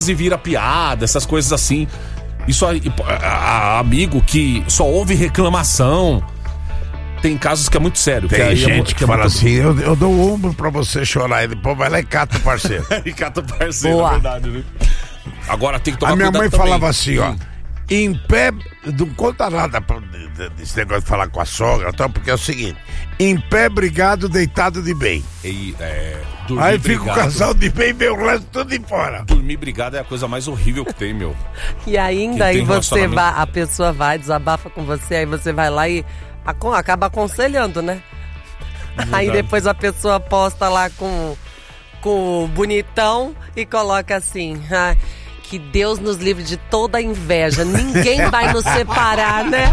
e vira piada, essas coisas assim. Isso aí, amigo que só ouve reclamação. Tem casos que é muito sério. Tem que aí gente que fala assim, eu dou o ombro pra você chorar, e depois vai lá e cata o parceiro. E cata o parceiro, Boa. é verdade, né? Agora tem que tomar A minha cuidado mãe também. falava assim, ó, em pé, não conta nada desse negócio de falar com a sogra, tá? Porque é o seguinte, em pé brigado, deitado de bem. Dormir Aí fica o brigado. casal de bem e vê o resto tudo de fora. Dormir brigado é a coisa mais horrível que tem, meu. E ainda Quem aí tem você relacionamento- vai, a pessoa vai, desabafa com você, aí você vai lá e acaba aconselhando, né? Aí depois a pessoa posta lá com o bonitão e coloca assim, que Deus nos livre de toda inveja, ninguém vai nos separar, né?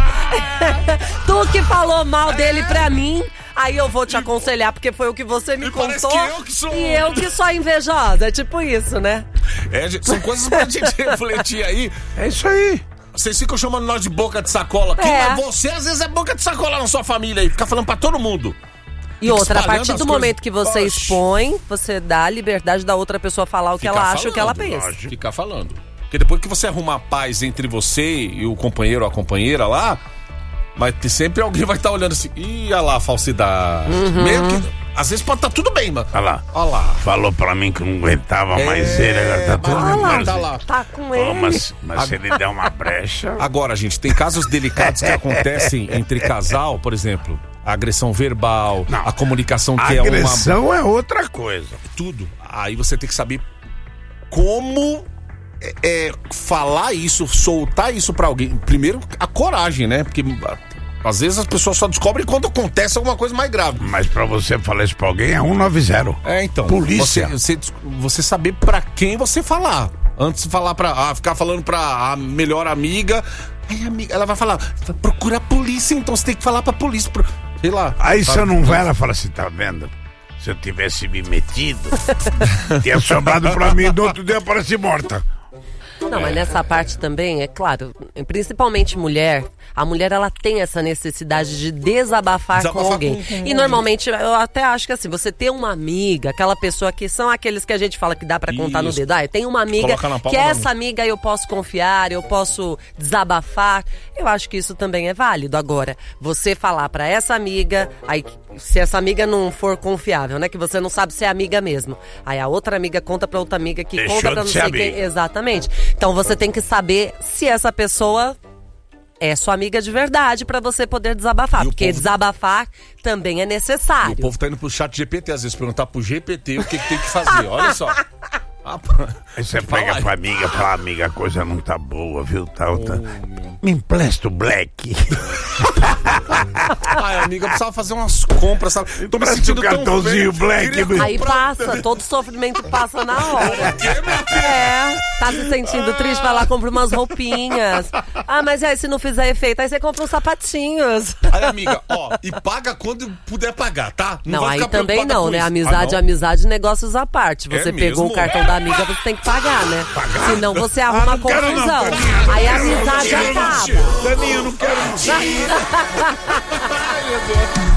Tu que falou mal dele pra mim, aí eu vou te aconselhar, porque foi o que você me parece contou, que eu que sou- e eu que sou invejosa, é tipo isso, né? São coisas pra gente refletir aí. É isso aí. Vocês ficam chamando nós de boca de sacola aqui, É. mas você às vezes é boca de sacola na sua família aí, fica falando pra todo mundo. E Fica outra, a espalhando partir as do coisas. momento que você Oxi. expõe, você dá a liberdade da outra pessoa falar o que ela acha, o que ela pensa. Ficar falando. Porque depois que você arruma a paz entre você e o companheiro ou a companheira lá, mas sempre alguém vai estar olhando assim, ih, olha lá a falsidade. Mesmo que, às vezes pode estar tudo bem, mano. Olha lá. Olha lá. Falou pra mim que não aguentava mais ele, agora tá tudo olha lá, bem. tá lá. Tá com Pô, ele. mas se ele der uma brecha... Agora, gente, tem casos delicados que acontecem entre casal, por exemplo, a agressão verbal, Não. a comunicação que A é uma... agressão é outra coisa. Tudo. Aí você tem que saber como falar isso, soltar isso pra alguém. Primeiro, a coragem, né? Porque às vezes as pessoas só descobrem quando acontece alguma coisa mais grave. Mas pra você falar isso pra alguém é 190. Então. Polícia. Você saber pra quem você falar. Antes de falar ficar falando pra a melhor amiga. Aí a amiga, ela vai falar, procura a polícia, então você tem que falar pra polícia. Sei lá. Aí sabe? você não vai, ela fala assim, tá vendo? Se eu tivesse me metido, tinha sobrado pra mim, do outro dia apareci morta. Não, mas nessa parte também, é claro, principalmente mulher, a mulher ela tem essa necessidade de desabafar com alguém. E normalmente, eu até acho que assim, você ter uma amiga, aquela pessoa que são aqueles que a gente fala que dá pra contar no Isso. dedo. Eu tenho uma amiga Coloca na palma que da essa amiga eu posso confiar, eu posso desabafar. Eu acho que isso também é válido. Agora, você falar pra essa amiga, aí se essa amiga não for confiável, né, que você não sabe se é amiga mesmo. Aí a outra amiga conta pra outra amiga que Deixou conta pra de não ser sei quem. amiga. Exatamente. Então você tem que saber se essa pessoa é sua amiga de verdade pra você poder desabafar. E o Porque povo- desabafar também é necessário. O povo tá indo pro chat GPT, às vezes, perguntar pro GPT o que tem que fazer. Olha só. Aí você Fala pega aí. pra amiga e fala, amiga, a coisa não tá boa, viu? Tá. Me empresta o black. Ai, amiga, eu precisava fazer umas compras, sabe? Tô me Empresta sentindo o tão cartãozinho velho. black, Queria meu. Aí comprar- passa, todo sofrimento passa na hora. Tá se sentindo triste, vai lá, compra umas roupinhas. Ah, mas aí se não fizer efeito, aí você compra uns sapatinhos. Aí, amiga, ó, e paga quando puder pagar, tá? Não, vai aí ficar também preocupada não, com né? isso. Amizade, Ah, não? amizade, negócios à parte. Você É pegou mesmo? o cartão da amiga, você tem que pagar, né? Senão você arruma não quero não, confusão. Daninho. Aí a amizade acaba. Daninho, eu não quero. Ai, meu Deus.